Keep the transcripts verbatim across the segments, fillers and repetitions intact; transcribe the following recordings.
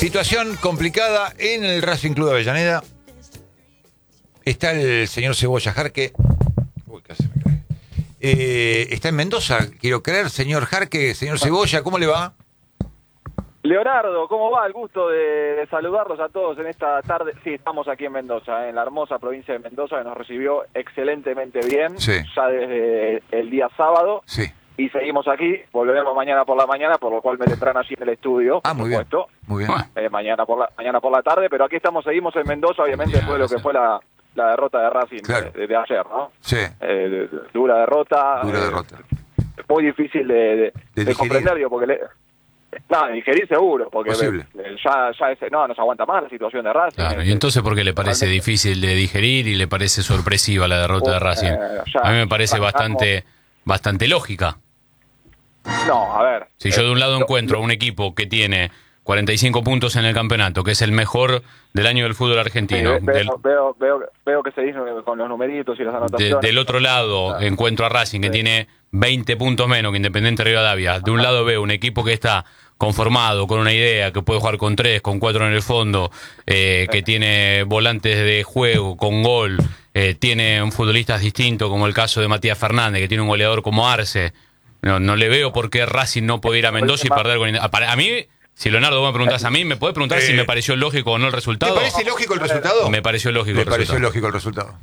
Situación complicada en el Racing Club de Avellaneda. Está el señor Cebolla Jarque. Uy, casi me cae. Eh, está en Mendoza, quiero creer, señor Jarque, señor Cebolla, ¿cómo le va? Leonardo, ¿cómo va? El gusto de, de saludarlos a todos en esta tarde. Sí, estamos aquí en Mendoza, en la hermosa provincia de Mendoza, que nos recibió excelentemente bien, Sí. ya desde el día sábado. Sí. Y seguimos aquí, volveremos mañana por la mañana, por lo cual me tendrán allí en el estudio, Ah, por muy bien. supuesto. Muy bien. Eh, mañana por la mañana por la tarde, pero aquí estamos, seguimos en Mendoza, obviamente, después de lo que fue la, la derrota de Racing Claro. de, de ayer, ¿no? Sí. Eh, de- de- dura derrota. Dura eh, derrota. Muy difícil de, de, De de digerir. comprender, digo, porque... Le, no, de digerir seguro, porque Posible. eh, ya, ya ese, no, no se aguanta más la situación de Racing. Claro, Eh, y entonces ¿por qué le parece realmente- difícil de digerir y le parece sorpresiva la derrota de Racing? Eh, ya- A mí me parece ya bastante bastante lógica. No, a ver. Si yo de un lado eh, encuentro a un equipo que tiene cuarenta y cinco puntos en el campeonato, que es el mejor del año del fútbol Sí, argentino, ve- veo, del, veo, veo, veo que se dice con los numeritos y las de- anotaciones. del otro lado Ah. encuentro a Racing, que Sí. tiene veinte puntos menos que Independiente Rivadavia. De un lado veo un equipo que está conformado, con una idea, que puede jugar con tres, con cuatro en el fondo, eh, que tiene volantes de juego, con gol, eh, tiene un futbolistas distintos, como el caso de Matías Fernández, que tiene un goleador como Arce. No, no le veo por qué Racing no puede ir a Mendoza y perder con Independiente. Para- A mí, si Leonardo vos me preguntás a mí, ¿me podés preguntar Eh, si me pareció lógico o no el ¿Te resultado? parece lógico el resultado? Me pareció lógico Me el pareció resultado. lógico el resultado.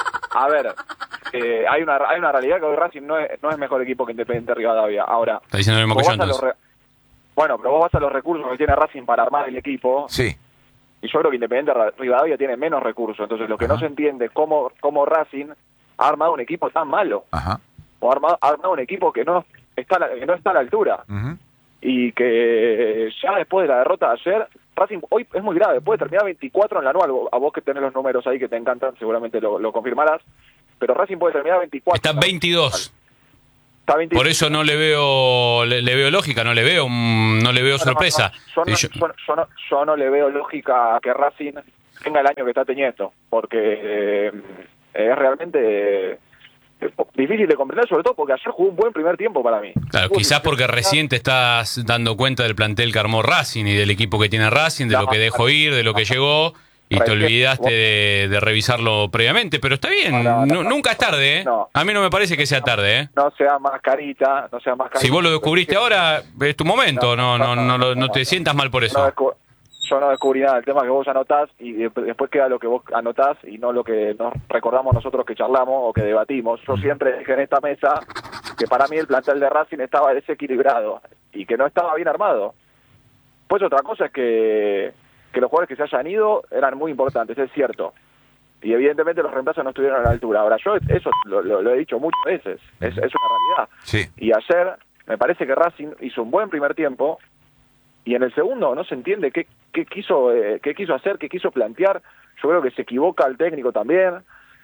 A ver, eh, hay una hay una realidad que hoy Racing no es, no es mejor equipo que Independiente Rivadavia. Ahora, Está diciendo lo mismo que vos yo, vas a los entonces. re- bueno, pero vos vas a los recursos que tiene Racing para armar el equipo, Sí. y yo creo que Independiente Ra- Rivadavia tiene menos recursos. Entonces, lo que no Ajá. se entiende es cómo, cómo Racing ha armado un equipo tan malo, Ajá. o ha armado, ha armado un equipo que no está a la, que no está a la altura. Ujú. Y que ya después de la derrota de ayer, Racing hoy es muy grave, puede terminar veinticuatro en la anual, a vos que tenés los números ahí que te encantan, seguramente lo, lo confirmarás, pero Racing puede terminar veinticuatro. Está veintidós. Está veinte. Por eso no le veo le, le veo lógica, no le veo mm, no le veo No, no, sorpresa. no, yo, no, Y yo- yo no- yo no- yo no le veo lógica a que Racing tenga el año que está teniendo, porque eh, es realmente eh, difícil de comprender, sobre todo porque ayer jugó un buen primer tiempo para mí. Claro, Jugó quizás un- porque recién te estás dando cuenta del plantel que armó Racing y del equipo que tiene Racing, de No, lo que dejó ir, de lo que llegó, y te recién- olvidaste de, de revisarlo previamente, pero está bien, No, no, nu- no. nunca es tarde, ¿eh? No. A mí no me parece que sea tarde, ¿eh? No sea más carita, no sea más carita. Si vos lo descubriste ahora, es tu momento, no no no, no, no te no. sientas mal por No eso. descu- yo no descubrí nada, el tema es que vos anotás y de- después queda lo que vos anotás y no lo que nos recordamos nosotros que charlamos o que debatimos. Yo siempre dije en esta mesa que para mí el plantel de Racing estaba desequilibrado y que no estaba bien armado. Pues otra cosa es que, que los jugadores que se hayan ido eran muy importantes, es cierto. Y evidentemente los reemplazos no estuvieron a la altura. Ahora, yo eso lo, lo- lo he dicho muchas veces, es, es una realidad. Sí. Y ayer me parece que Racing hizo un buen primer tiempo y en el segundo no se entiende qué, qué quiso eh, qué quiso hacer, qué quiso plantear. Yo creo que se equivoca el técnico también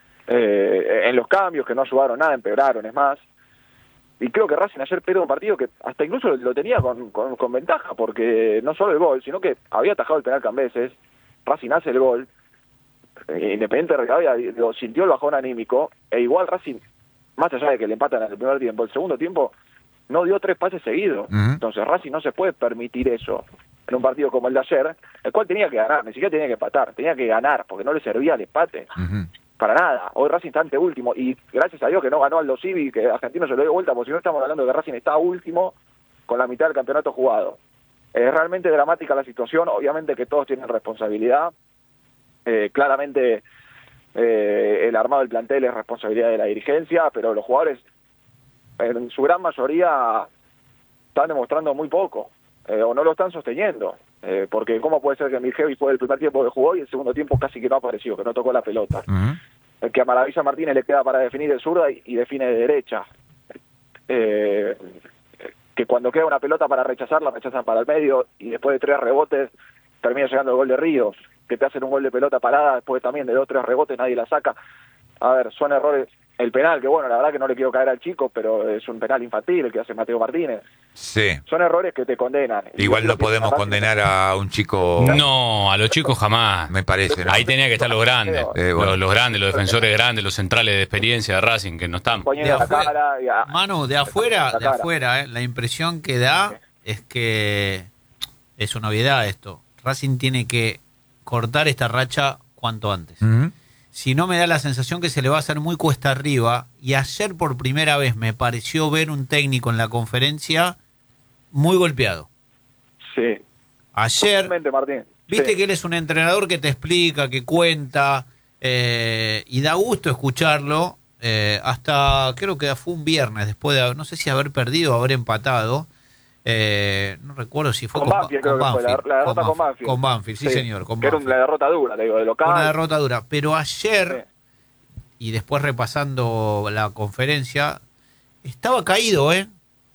eh, en los cambios, que no ayudaron nada, empeoraron, es más. Y creo que Racing ayer perdió un partido que hasta incluso lo tenía con, con, con ventaja, porque no solo el gol, sino que había atajado el penal Cambeses, Racing hace el gol, eh, Independiente Rivadavia lo sintió el bajón anímico, e igual Racing, más allá de que le empatan en el primer tiempo, el segundo tiempo no dio tres pases seguidos. Ujú. Entonces Racing no se puede permitir eso en un partido como el de ayer, el cual tenía que ganar, ni siquiera tenía que empatar, tenía que ganar, porque no le servía el empate. Ujú. Para nada. Hoy Racing está ante último y gracias a Dios que no ganó Aldo Civi, que Argentino se lo dio vuelta, porque si no estamos hablando de que Racing está último con la mitad del campeonato jugado. Es realmente dramática la situación, obviamente que todos tienen responsabilidad. Eh, claramente eh, el armado del plantel es responsabilidad de la dirigencia, pero los jugadores en su gran mayoría están demostrando muy poco, eh, o no lo están sosteniendo. Eh, porque cómo puede ser que Mirgevi fue el primer tiempo que jugó y el segundo tiempo casi que no apareció, que no tocó la pelota. Ujú. El que a Maravilla Martínez le queda para definir de zurda y, y define de derecha. Eh, que cuando queda una pelota para rechazar, la rechazan para el medio y después de tres rebotes termina llegando el gol de Ríos, que te hacen un gol de pelota parada, después también de dos o tres rebotes nadie la saca. A ver, son errores. El penal, que bueno, la verdad que no le quiero caer al chico, pero es un penal infantil el que hace Mateo Martínez. Sí. Son errores que te condenan. Y Igual yo no creo que podemos Racing- condenar a un chico, No, a los chicos jamás. me parece, ¿no? Ahí tenía que estar los grandes, Eh, bueno. los, los grandes, los defensores grandes, los centrales de experiencia de Racing, que no están. Poniendo De la afuera. cara y a- Manu, de afuera, La de cara. afuera, eh, la impresión que da es que es una obviedad esto. Racing tiene que cortar esta racha cuanto antes. Uh-huh. Si no, me da la sensación que se le va a hacer muy cuesta arriba. Y ayer por primera vez me pareció ver un técnico en la conferencia muy golpeado. Sí. Ayer, Totalmente, Martín. viste Sí. que él es un entrenador que te explica, que cuenta, eh, y da gusto escucharlo. Eh, hasta, creo que fue un viernes, después de, no sé si haber perdido o haber empatado. Eh, no recuerdo si fue Con Banfield, creo que fue, la- la derrota con Banfield. Con Banfield, sí, Sí, señor. Con que era Banfield. una derrota dura, te digo, de local. Una derrota dura. Pero ayer, Sí. y después repasando la conferencia, estaba caído, ¿eh?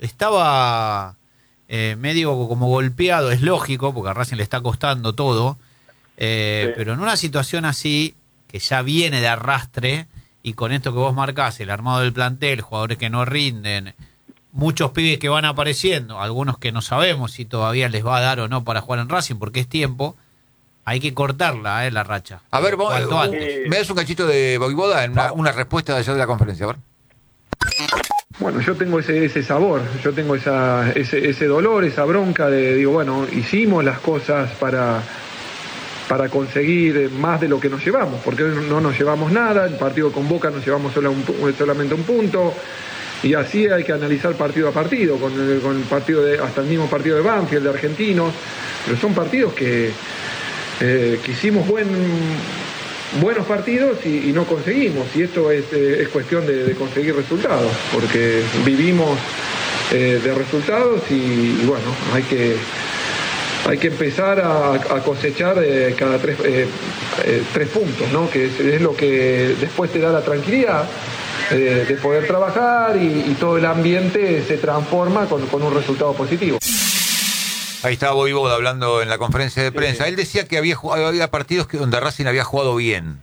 Estaba eh, medio como golpeado, es lógico, porque a Racing le está costando todo. Eh, Sí. Pero en una situación así, que ya viene de arrastre, y con esto que vos marcás, el armado del plantel, jugadores que no rinden, muchos pibes que van apareciendo, algunos que no sabemos si todavía les va a dar o no para jugar en Racing, porque es tiempo, hay que cortarla, eh, la racha. A ver, vos, Cuanto uh, antes. me das un cachito de Voivoda en una, una respuesta de ayer de la conferencia, a ver. Bueno, yo tengo ese, ese sabor, yo tengo esa, ese, ese dolor, esa bronca de, digo, bueno, hicimos las cosas para, para conseguir más de lo que nos llevamos, porque hoy no nos llevamos nada, el partido con Boca nos llevamos solo un, solamente un punto, y así hay que analizar partido a partido, con el, con el partido de, hasta el mismo partido de Banfield, de Argentinos, pero son partidos que, eh, que hicimos buen... buenos partidos y, y no conseguimos, y esto es, eh, es cuestión de, de conseguir resultados, porque vivimos eh, de resultados y, y bueno, hay que hay que empezar a, a cosechar eh, cada tres, eh, eh, tres puntos, ¿no? Que es, es lo que después te da la tranquilidad eh, de poder trabajar y, y todo el ambiente se transforma con, con un resultado positivo. Ahí estaba Voivoda hablando en la conferencia de prensa. Sí. Él decía que había, jugado- había partidos que donde Racing había jugado bien.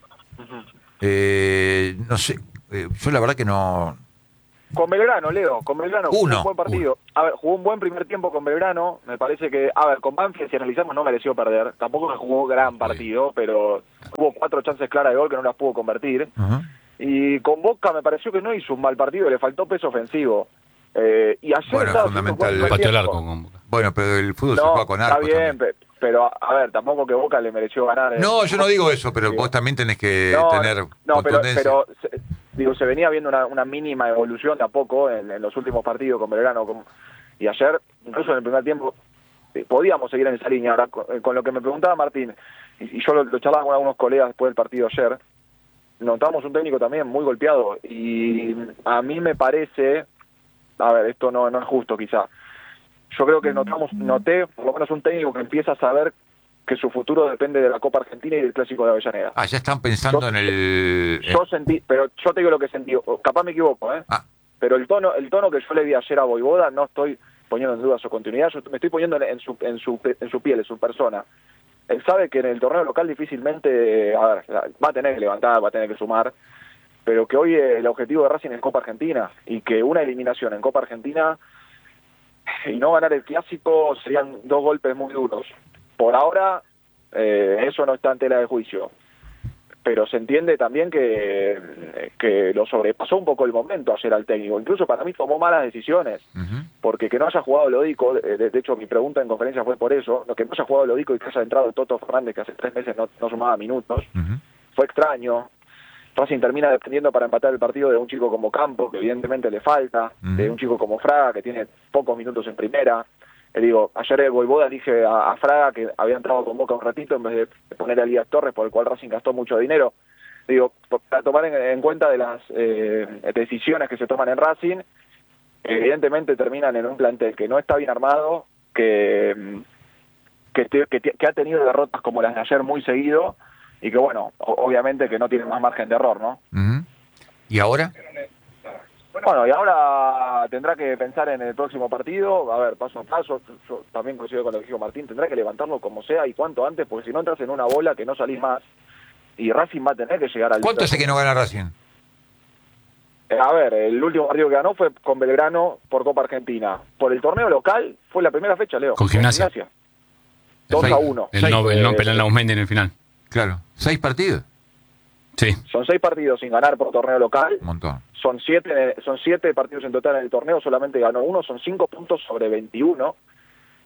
Eh, no sé, eh, yo la verdad que no... Con Belgrano, Leo, con Belgrano Uno, jugó un buen partido. A ver, jugó un buen primer tiempo con Belgrano. Me parece que, a ver, con Banfield, si analizamos, no mereció perder. Tampoco que jugó gran partido, pero hubo cuatro chances claras de gol que no las pudo convertir. Ajá. Y con Boca me pareció que no hizo un mal partido, le faltó peso ofensivo. Eh, y ayer Bueno, estaba fundamental. haciendo un buen Pateó el tiempo. arco con Boca. Bueno, pero el fútbol se No, juega con está arcos bien, también. pe- pero a ver, tampoco que Boca le mereció ganar. eh. No, yo no digo eso, pero Digo, vos también tenés que no, tener no, pero, contundencia. pero se- digo, se venía viendo una, una mínima evolución de a poco en, en los últimos partidos con Belgrano. Con, y ayer, incluso en el primer tiempo, eh, podíamos seguir en esa línea. Ahora, con, con lo que me preguntaba Martín, y, y yo lo, lo charlaba con algunos colegas después del partido ayer, notamos un técnico también muy golpeado. Y a mí me parece, a ver, esto no, no es justo quizá, yo creo que notamos, noté por lo menos un técnico que empieza a saber que su futuro depende de la Copa Argentina y del Clásico de Avellaneda. Ah, ya están pensando Yo- en el... en- Yo sentí, pero yo te digo lo que sentí, o capaz me equivoco, ¿eh? Ah, Pero el tono el tono que yo le vi ayer a Voivoda, no estoy poniendo en duda su continuidad, yo me estoy poniendo en, en su en su en su piel, en su persona. Él sabe que en el torneo local difícilmente, a ver, va a tener que levantar, va a tener que sumar, pero que hoy el objetivo de Racing es Copa Argentina, y que una eliminación en Copa Argentina y no ganar el clásico serían dos golpes muy duros. Por ahora, eh, eso no está en tela de juicio. Pero se entiende también que, que lo sobrepasó un poco el momento ayer al técnico. Incluso para mí tomó malas decisiones. ujú. Porque que no haya jugado Lodico, de, de hecho mi pregunta en conferencia fue por eso, lo que no haya jugado Lodico y que haya entrado Toto Fernández, que hace tres meses no, no sumaba minutos, Ujú. fue extraño. Racing termina dependiendo para empatar el partido de un chico como Campo, que evidentemente le falta, Ujú. de un chico como Fraga, que tiene pocos minutos en primera. Le digo, ayer el Voivoda dije a, a Fraga, que había entrado con Boca un ratito, en vez de, de poner a Elías Torres, por el cual Racing gastó mucho dinero. Digo, para tomar en, en cuenta de las eh, decisiones que se toman en Racing, evidentemente terminan en un plantel que no está bien armado, que, que, te- que, te- que ha tenido derrotas como las de ayer muy seguido, y que bueno, o- obviamente que no tiene más margen de error, ¿no? Ujú. ¿Y ahora? Bueno, y ahora tendrá que pensar en el próximo partido, a ver, paso a paso, yo también coincido con lo que dijo Martín, tendrá que levantarlo como sea y cuanto antes, porque si no entras en una bola que no salís más, y Racing va a tener que llegar al... ¿Cuánto hace que no gana Racing? Eh, A ver, el último partido que ganó fue con Belgrano por Copa Argentina. Por el torneo local fue la primera fecha, Leo. Con Gimnasia. dos a Seis. uno. El no, el no Eh, penal a Ausmendi en el final. Claro. ¿Seis partidos? Sí. Son seis partidos sin ganar por torneo local. Un montón. Son siete, son siete partidos en total en el torneo, solamente ganó uno, son cinco puntos sobre veintiuno.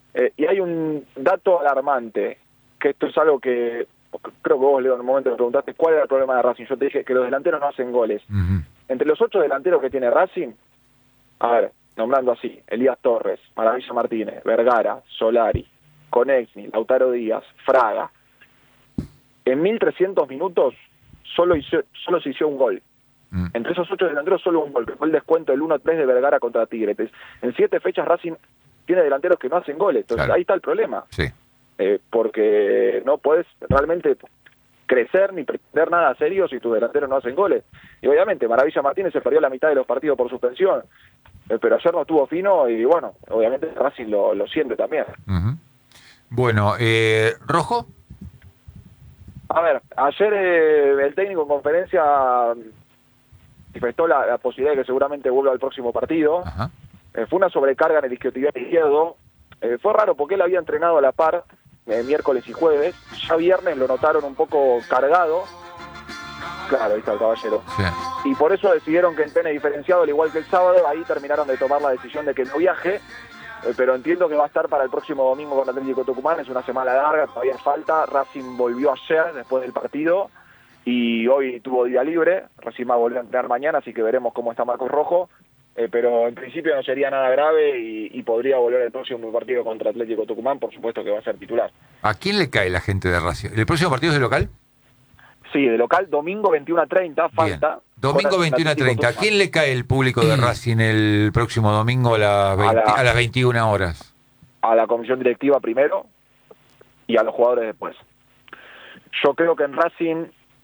Eh, y hay un dato alarmante, que esto es algo que creo que vos, Leo, en un momento me preguntaste cuál era el problema de Racing. Yo te dije que los delanteros no hacen goles. Uh-huh. Entre los ocho delanteros que tiene Racing, a ver, nombrando así, Elías Torres, Maravilla Martínez, Vergara, Solari, Conexni, Lautaro Díaz, Fraga, en mil trescientos minutos solo, hizo, solo se hizo un gol. Mm. Entre esos ocho delanteros solo un gol, que fue el descuento del uno a tres de Vergara contra Tigre. En siete fechas Racing tiene delanteros que no hacen goles, entonces claro. Ahí está el problema. Sí. Eh, porque no puedes realmente crecer ni pretender nada serio si tus delanteros no hacen goles. Y obviamente Maravilla Martínez se perdió la mitad de los partidos por suspensión, eh, pero ayer no estuvo fino y bueno, obviamente Racing lo, lo siente también. Uh-huh. Bueno, eh, ¿Rojo? A ver, ayer eh, el técnico en conferencia manifestó la, la posibilidad de que seguramente vuelva al próximo partido. Uh-huh. Eh, fue una sobrecarga en el isquiotibial izquierdo. Eh, fue raro porque él había entrenado a la par eh, miércoles y jueves. Ya viernes lo notaron un poco cargado. Claro, ahí está el caballero. Sí. Y por eso decidieron que entrene diferenciado, al igual que el sábado. Ahí terminaron de tomar la decisión de que no viaje. Eh, pero entiendo que va a estar para el próximo domingo con Atlético Tucumán. Es una semana larga, todavía falta. Racing volvió ayer después del partido y hoy tuvo día libre. Racing va a volver a entrenar mañana, así que veremos cómo está Marcos Rojo. Eh, pero en principio no sería nada grave y, y podría volver el próximo partido contra Atlético Tucumán, por supuesto que va a ser titular. ¿A quién le cae la gente de Racing? ¿El próximo partido es de local? Sí, de local, domingo veintiuno a treinta, falta. Bien. Domingo veintiuno a treinta. ¿A quién le cae el público de Racing el próximo domingo a las, veinte, a, la, a las veintiuna horas? A la comisión directiva primero y a los jugadores después. Yo creo que en Racing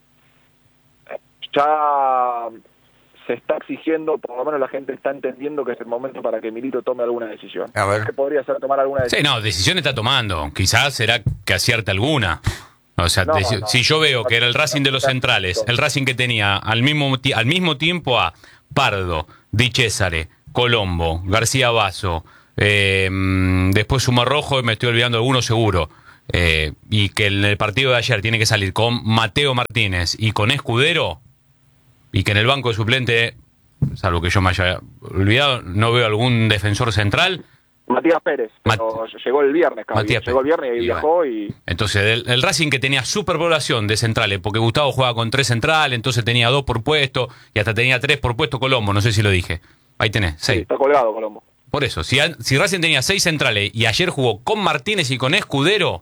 ya se está exigiendo, por lo menos la gente está entendiendo que es el momento para que Milito tome alguna decisión. A ver. ¿Qué podría ser tomar alguna decisión? Sí, no, decisión está tomando. Quizás será que acierte alguna. O sea, no, deci- no, si yo veo que era el Racing de los centrales, el Racing que tenía al mismo, ti- al mismo tiempo a Pardo, Di Cesare, Colombo, García Basso, eh, después Suma Rojo, y me estoy olvidando alguno seguro, eh, y que en el partido de ayer tiene que salir con Mateo Martínez y con Escudero, y que en el banco de suplente, salvo que yo me haya olvidado, no veo algún defensor central. Matías Pérez, pero Mat- llegó el viernes, cabrón. Llegó Pérez. el viernes y, y viajó bueno. y... Entonces, el, el Racing que tenía superpoblación de centrales, porque Gustavo jugaba con tres centrales, entonces tenía dos por puesto, y hasta tenía tres por puesto Colombo, no sé si lo dije. Ahí tenés, seis. Sí, está colgado Colombo. Por eso, si, si Racing tenía seis centrales y ayer jugó con Martínez y con Escudero...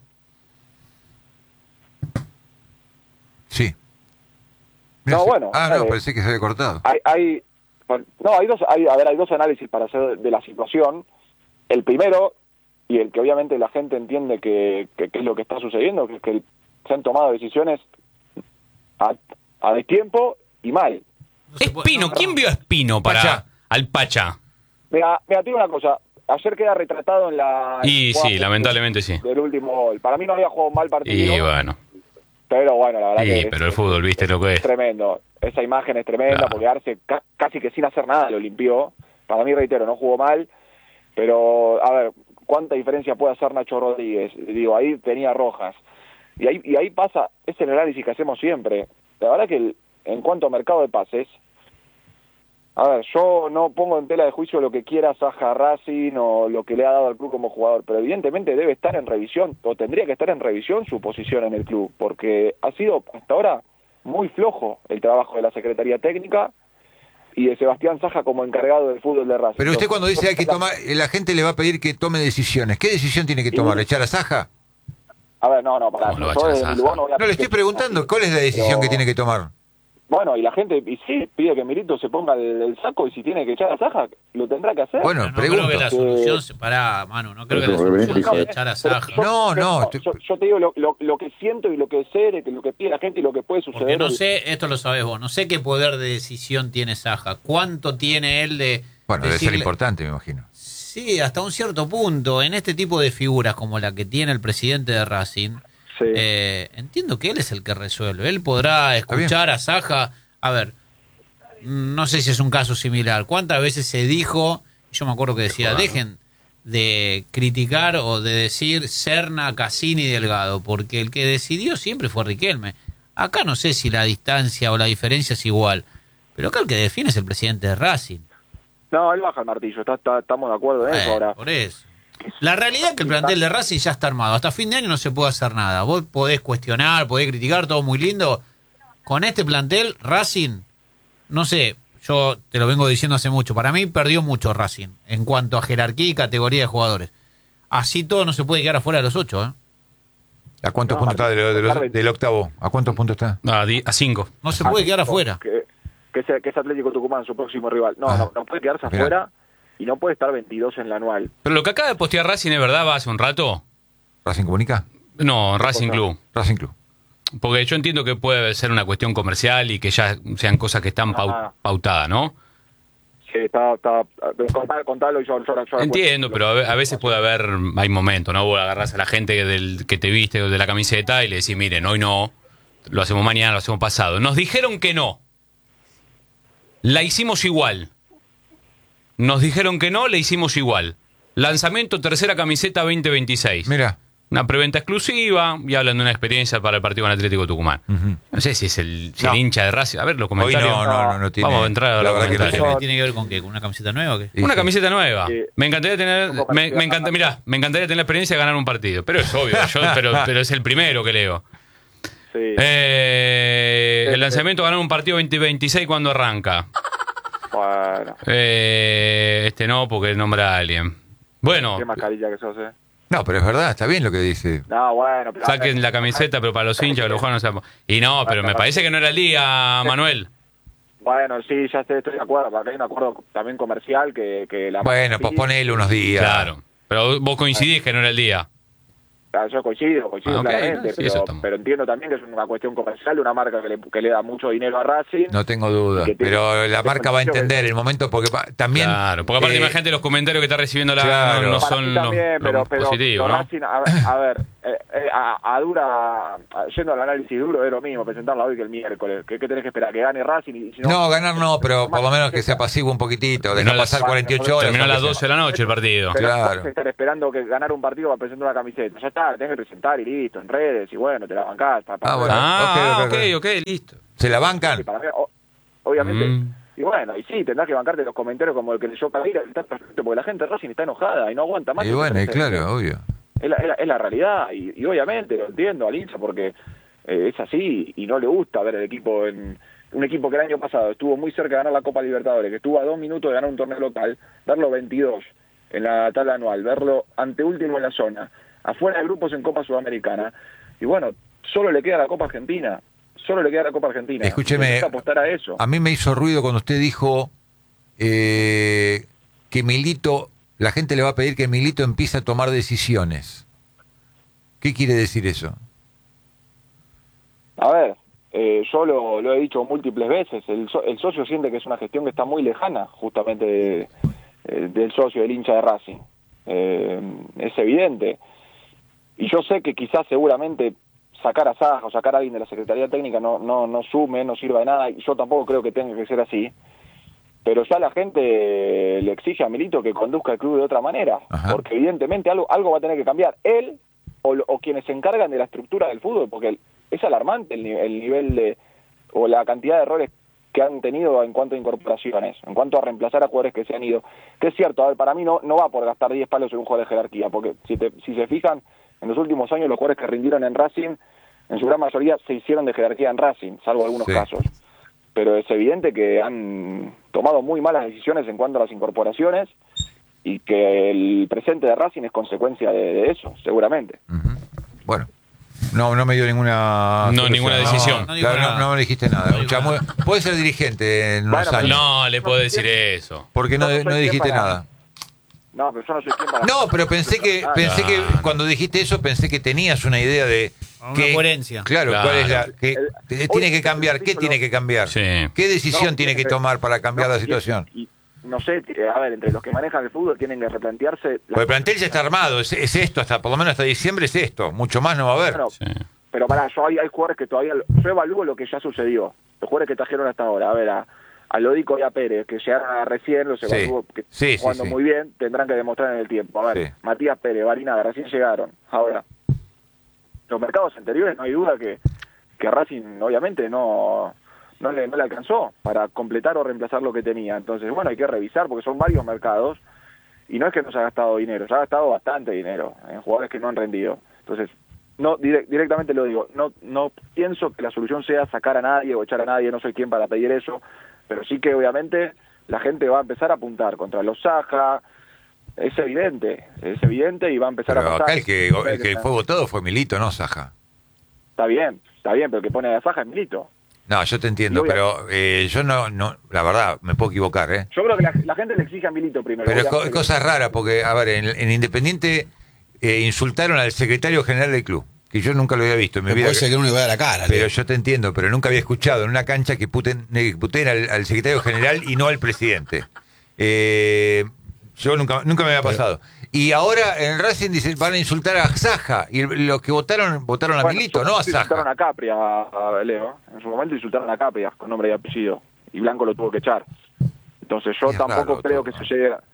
Sí. No, no, bueno. Ah, no, eh, pensé que se había cortado. Hay, hay, no, hay dos, hay, a ver, hay dos análisis para hacer de la situación. El primero, y el que obviamente la gente entiende que, que, que es lo que está sucediendo, que es que el, se han tomado decisiones a, a destiempo y mal. Espino, ¿quién vio a Espino para Pachá. al Pachá? Mira, mira, te digo una cosa. Ayer queda retratado en la... Y sí, lamentablemente sí. Del último gol. Para mí no había jugado un mal partido. Y bueno. Pero bueno, la verdad Sí, que pero es, el fútbol, viste lo que es. Tremendo. Esa imagen es tremenda, Claro. porque Arce ca- casi que sin hacer nada lo limpió. Para mí, reitero, no jugó mal. Pero, a ver, ¿cuánta diferencia puede hacer Nacho Rodríguez? Digo, ahí tenía rojas. Y ahí, y ahí pasa, es el análisis que hacemos siempre. La verdad que el, en cuanto a mercado de pases, a ver, yo no pongo en tela de juicio lo que quiera Saja Racing o lo que le ha dado al club como jugador, pero evidentemente debe estar en revisión, o tendría que estar en revisión su posición en el club, porque ha sido hasta ahora muy flojo el trabajo de la Secretaría Técnica y de Sebastián Saja como encargado del fútbol de Racing. Pero usted Entonces, cuando dice hay que tomar, la gente le va a pedir que tome decisiones. ¿Qué decisión tiene que tomar? ¿Echar a Saja? A ver, no, no, para ¿Cómo lo va a yo echar a desde Saja? Lugano voy a- No, le estoy preguntando, ¿cuál es la decisión Pero- que tiene que tomar? Bueno, y la gente, y sí, pide que Milito se ponga el, el saco y si tiene que echar a Saja, lo tendrá que hacer. Bueno, Pero no pregunto. creo que la solución se para, Manu, no creo que la Pero solución reverente, sea hijo de- echar a Pero Saja. yo- No, no, yo, yo te digo lo, lo, lo que siento y lo que sé, de que lo que pide la gente y lo que puede suceder. Porque no sé, esto lo sabes vos, no sé qué poder de decisión tiene Saja, cuánto tiene él de... Bueno, debe ser decirle- importante, me imagino. Sí, hasta un cierto punto. En este tipo de figuras como la que tiene el presidente de Racing, Sí. eh, entiendo que él es el que resuelve. Él podrá escuchar a Saja. A ver, no sé si es un caso similar. ¿Cuántas veces se dijo? Yo me acuerdo que decía, dejen de criticar o de decir Serna, Cassini, Delgado, porque el que decidió siempre fue Riquelme. Acá no sé si la distancia o la diferencia es igual, pero acá el que define es el presidente de Racing. No, él baja el martillo, está, está- estamos de acuerdo en eso Eh, ahora. por eso. La realidad es que el plantel de Racing ya está armado. Hasta fin de año no se puede hacer nada. Vos podés cuestionar, podés criticar, todo muy lindo. Con este plantel, Racing, no sé, yo te lo vengo diciendo hace mucho. Para mí perdió mucho Racing en cuanto a jerarquía y categoría de jugadores. Así todo no se puede quedar afuera de los ocho, ¿eh? ¿A cuántos No, puntos está de lo- de los- Martín. del octavo? ¿A cuántos puntos está? A, di- a cinco. No se puede quedar afuera. Que, que, es, que es Atlético Tucumán, su próximo rival. No, Ah. no, no puede quedarse Mirá. afuera y no puede estar veintidós en la anual. Pero lo que acaba de postear Racing es verdad, va hace un rato. ¿Racing Comunica? No, Racing Club. Racing Club. Porque yo entiendo que puede ser una cuestión comercial y que ya sean cosas que están pau- Ah. pautadas, ¿no? Sí, está, está, contalo, contalo y yo, yo, yo- yo- Entiendo, pero a ve- a veces puede haber, hay momentos, ¿no? Vos agarrás a la gente del que te viste de la camiseta y le decís, miren, hoy no, lo hacemos mañana, lo hacemos pasado. Nos dijeron que no. La hicimos igual. Nos dijeron que no, la hicimos igual. Lanzamiento tercera camiseta veinte veintiséis. Mira. Una preventa exclusiva y hablan de una experiencia para el partido con Atlético Tucumán. Ujú. No sé si es el, si No. el hincha de Racing. A ver los Hoy comentarios. no, no, no, no tiene. Vamos a entrar a la los verdad que no comentarios. tiene. ¿Tiene que ver con qué? ¿Con una camiseta nueva o qué? Sí, Una sí. camiseta nueva. Sí. Me encantaría tener, Un poco me, parecida. me encanta, mirá, me encantaría tener la experiencia de ganar un partido. Pero es obvio, yo, pero, pero es el primero que leo. Sí. Eh, Sí, el lanzamiento ganar un partido veinte veintiséis cuando arranca. Bueno, Eh, este no, porque nombra a alguien. Bueno, qué mascarilla que sos, eh. No, pero es verdad, está bien lo que dice. No, bueno. Pero, saquen la camiseta, pero para los hinchas, que los jugadores no se... Y no, pero me parece que no era el día, Manuel. Bueno, sí, ya sé, estoy de acuerdo. Porque hay un acuerdo también comercial que, que la. Bueno, sí, posponelo unos días. Claro. Pero vos coincidís que no era el día. Ah, yo coincido, coincido Ah, ok, claramente, sí, pero, eso estamos. pero entiendo también que es una cuestión comercial de una marca que le, que le da mucho dinero a Racing. No tengo duda. Que tiene- Pero la que marca va a beneficio entender que- el momento porque pa- también. Claro, porque aparte eh, imagínate los comentarios que está recibiendo la claro. no, no Para son mí los, también, los pero, pero, positivos, pero ¿no? Racing, a, ver, a ver, eh, eh, a, a dura, a- yendo al análisis duro es lo mismo, presentarla hoy que el miércoles. ¿Qué, qué tenés que esperar? ¿Que gane Racing? Y si no, No, ganar no, pero por lo menos que sea pasivo un poquito. Deja Terminó pasar las- cuarenta y ocho horas. Terminó a las aunque doce de la noche el partido. pero claro. vas a estar esperando que ganar un partido para presentar una camiseta. Ya está, tenés que presentar y listo, en redes, y bueno, te la bancás. Pa- pa- Ah, bueno. Ah, ok, ok, ok, ok, listo. ¿Se la Sí, bancan? para mí, o- obviamente. Mm. Y bueno, y sí, tendrás que bancarte los comentarios como el que leyó Cadira, que está perfecto, porque la gente de Racing está enojada y no aguanta más. Y que bueno, y se- claro, obvio. Es la, es la- es la realidad, y, y obviamente lo entiendo al hincha porque eh, es así y no le gusta ver el equipo en un equipo que el año pasado estuvo muy cerca de ganar la Copa Libertadores, que estuvo a dos minutos de ganar un torneo local, verlo veintidós en la tabla anual, verlo anteúltimo en la zona, afuera de grupos en Copa Sudamericana, y bueno, solo le queda la Copa Argentina, solo le queda la Copa Argentina. Escúcheme, Tenés que apostar a eso. A mí me hizo ruido cuando usted dijo eh, que Milito, la gente le va a pedir que Milito empiece a tomar decisiones. ¿Qué quiere decir eso? A ver, eh, yo lo, lo he dicho múltiples veces, el, so- el socio siente que es una gestión que está muy lejana justamente de- eh, del socio, del hincha de Racing. Eh, es evidente. Y yo sé que quizás seguramente sacar a Saja o sacar a alguien de la Secretaría Técnica no, no, no sume, no sirva de nada, y yo tampoco creo que tenga que ser así. Pero ya la gente le exige a Milito que conduzca el club de otra manera, Ajá. porque evidentemente algo, algo va a tener que cambiar. Él o, lo- o quienes se encargan de la estructura del fútbol, porque es alarmante el, ni- el nivel de, o la cantidad de errores que han tenido en cuanto a incorporaciones, en cuanto a reemplazar a jugadores que se han ido. Que es cierto, a ver, para mí no, no va por gastar diez palos en un jugador de jerarquía, porque si, te, si se fijan, en los últimos años los jugadores que rindieron en Racing, en su gran mayoría se hicieron de jerarquía en Racing, salvo algunos Sí. casos. Pero es evidente que han tomado muy malas decisiones en cuanto a las incorporaciones y que el presente de Racing es consecuencia de, de eso, seguramente. Ujú. Bueno, no, no me dio ninguna No, ninguna decisión. No, No digo claro, no, nada. no me dijiste nada. No digo O sea, nada. muy- puede ser dirigente en unos Bueno, pero años. No, le puedo decir eso. Porque no, no soy no quien dijiste para- nada. No, pero yo no soy quien para... No, pero pensé que Ah, pensé que Claro. cuando dijiste eso pensé que tenías una idea de Una que- coherencia. Claro, Claro. cuál es la que El- que hoy tiene que el cambiar, qué título- tiene que cambiar, Sí. qué decisión No, tiene que tiene que- tomar para cambiar No, la y- situación. Y, no sé, eh, a ver, entre los que manejan el fútbol tienen que replantearse... la- Porque el plantel ya está armado, es, es esto, hasta por lo menos hasta diciembre es esto, mucho más no va a haber. Bueno, Sí. pero pará, yo hay, hay jugadores que todavía... Yo evalúo lo que ya sucedió. Los jugadores que trajeron hasta ahora. A ver, a, a Lodico y a Pérez, que llegaron a recién, los Sí. evalúo que Sí, sí, jugando sí. muy bien, tendrán que demostrar en el tiempo. A ver, Sí. Matías Pérez, Barinaga, recién llegaron. Ahora, los mercados anteriores no hay duda que, que Racing obviamente no... No le, no le alcanzó para completar o reemplazar lo que tenía. Entonces, bueno, hay que revisar porque son varios mercados y no es que no se ha gastado dinero, se ha gastado bastante dinero en jugadores que no han rendido. Entonces, no dire- directamente lo digo, no no pienso que la solución sea sacar a nadie o echar a nadie, no soy quien para pedir eso, pero sí que obviamente la gente va a empezar a apuntar contra los Saja, es evidente, es evidente y va a empezar Pero a pasar. acá el que, el que fue votado fue Milito, no Saja. Está bien, está bien, pero el que pone a la Saja es Milito. No, yo te entiendo, Y obvia- pero eh, yo no, no, la verdad, me puedo equivocar, ¿eh? Yo creo que la, la gente le exige a Milito primero. Pero es co- obviamente. cosa rara, porque, a ver, en, en Independiente eh, insultaron al secretario general del club, que yo nunca lo había visto en mi No vida. puede ser que uno le vaya a la cara. Pero Leo. yo te entiendo, pero nunca había escuchado en una cancha que puten, que puten al, al secretario general y no al presidente. Eh, yo nunca, nunca me había pasado. Y ahora en Racing dicen van a insultar a Saja, y los que votaron votaron a Bueno, Milito, no a insultaron Saja. a Capri, a, a Leo. En su momento insultaron a Capri con nombre y apellido. Y Blanco lo tuvo que echar. Entonces yo Es tampoco raro creo todo, que ¿no? se llegue... a-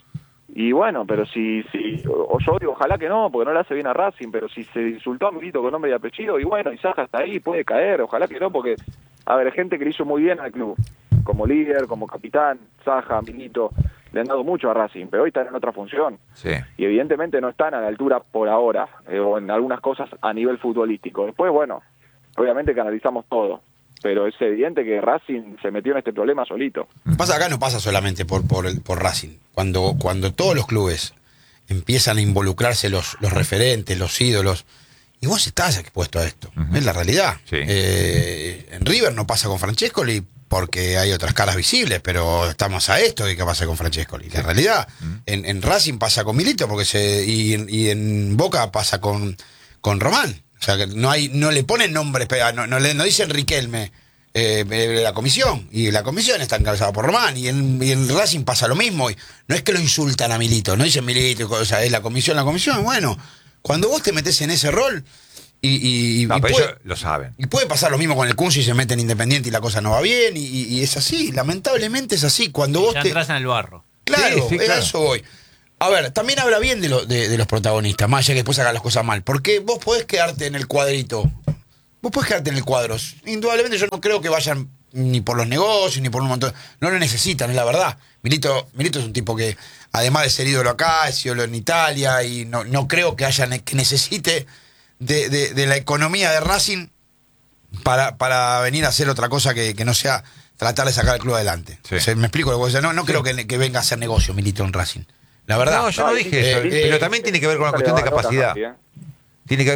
Y bueno, pero si, si o yo digo, ojalá que no, porque no le hace bien a Racing, pero si se insultó a Milito con nombre y apellido, y bueno, y Saja está ahí, puede caer, ojalá que no, porque, a ver, hay gente que le hizo muy bien al club, como líder, como capitán, Saja, Milito, le han dado mucho a Racing, pero hoy están en otra función. Sí. Y evidentemente no están a la altura por ahora, eh, o en algunas cosas a nivel futbolístico. Después, bueno, obviamente que analizamos todo, pero es evidente que Racing se metió en este problema solito. Pasa acá, no pasa solamente por, por, el- por Racing. Cuando, cuando todos los clubes empiezan a involucrarse los, los referentes, los ídolos, y vos estás expuesto a esto. Ujú. Es la realidad. Sí. Eh, en River no pasa con Francescoli porque hay otras caras visibles, pero estamos a esto de que pasa con Francescoli. La realidad. En, en Racing pasa con Milito porque se, y, en- y en Boca pasa con, con Román. O sea, que no hay, no le ponen nombres, pe- no, no, le, no dicen Riquelme. Eh, eh, la comisión, y la comisión está encabezada por Román, y en, y en Racing pasa lo mismo, y no es que lo insultan a Milito, no dicen Milito, o sea, es la comisión, la comisión, bueno, cuando vos te metés en ese rol, y, y, No, y pero puede, ellos lo saben. y puede pasar lo mismo con el Kunzi y se mete en Independiente y la cosa no va bien, y, y- y es así, lamentablemente es así, cuando vos Ya te... entras en el barro. Claro, Sí, sí, a claro. eso voy. A ver, también habla bien de, lo- de, de los protagonistas, más allá que después hagan las cosas mal. Porque vos podés quedarte en el cuadrito. Vos podés quedarte en el cuadro. Indudablemente yo no creo que vayan ni por los negocios, ni por un montón. No lo necesitan, es la verdad. Milito, Milito es un tipo que, además de ser ídolo acá, es ídolo en Italia, y no, no creo que haya ne- que necesite de, de- de la economía de Racing para, para venir a hacer otra cosa que, que no sea tratar de sacar al club adelante. Sí. O sea, me explico lo que voy a decir. No, no creo que, que venga a hacer negocio Milito en Racing. La verdad. No, yo no No, dije y- eso, eh, pero eh, también tiene que ver con la Siempre cuestión de le va a dar capacidad. nota, Santi, ¿eh? Tiene que ver